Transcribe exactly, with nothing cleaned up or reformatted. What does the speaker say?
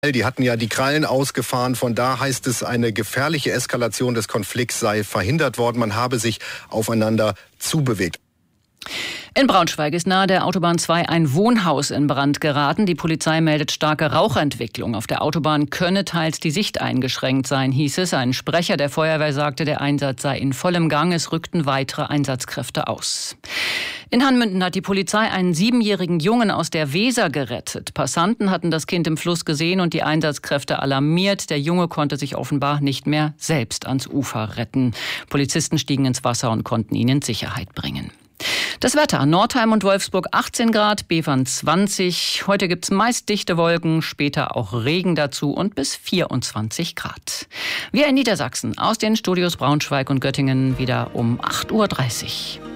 Die hatten ja die Krallen ausgefahren. Von da heißt es, eine gefährliche Eskalation des Konflikts sei verhindert worden. Man habe sich aufeinander zubewegt. In Braunschweig ist nahe der Autobahn zwei ein Wohnhaus in Brand geraten. Die Polizei meldet starke Rauchentwicklung. Auf der Autobahn könne teils die Sicht eingeschränkt sein, hieß es. Ein Sprecher der Feuerwehr sagte, der Einsatz sei in vollem Gang. Es rückten weitere Einsatzkräfte aus. In Hanmünden hat die Polizei einen siebenjährigen Jungen aus der Weser gerettet. Passanten hatten das Kind im Fluss gesehen und die Einsatzkräfte alarmiert. Der Junge konnte sich offenbar nicht mehr selbst ans Ufer retten. Polizisten stiegen ins Wasser und konnten ihn in Sicherheit bringen. Das Wetter: Nordheim und Wolfsburg achtzehn Grad, Bevern zwanzig. Heute gibt's meist dichte Wolken, später auch Regen dazu und bis vierundzwanzig Grad. Wir in Niedersachsen aus den Studios Braunschweig und Göttingen wieder um acht Uhr dreißig.